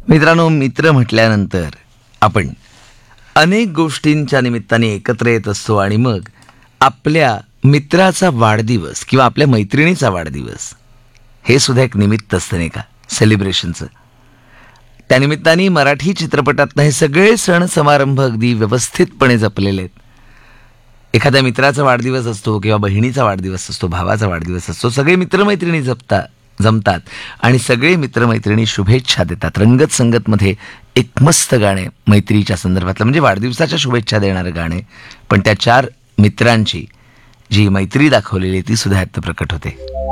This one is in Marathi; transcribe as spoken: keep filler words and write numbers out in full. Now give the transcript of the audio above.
मित्रांनो, मित्र म्हटल्यानंतर आपण अनेक गोष्टींच्या निमित्ताने एकत्र येत असतो आणि मग आपल्या मित्राचा वाढदिवस किंवा आपल्या मैत्रिणीचा वाढदिवस हे सुद्धा एक निमित्त असतं, नाही का, सेलिब्रेशनचं. त्यानिमित्ताने मराठी चित्रपटातनं हे सगळे सण समारंभ अगदी व्यवस्थितपणे जपलेले आहेत. एखाद्या मित्राचा वाढदिवस असतो किंवा बहिणीचा वाढदिवस असतो, भावाचा वाढदिवस असतो, सगळे मित्रमैत्रिणी जपता जमतात आणि सगळे मित्रमैत्रिणी शुभेच्छा देतात. रंगत संगतमध्ये एक मस्त गाणे मैत्रीच्या संदर्भातलं, म्हणजे वाढदिवसाच्या शुभेच्छा देणारं गाणे, पण त्या चार मित्रांची जी मैत्री दाखवलेली ती सुद्धा यात प्रकट होते.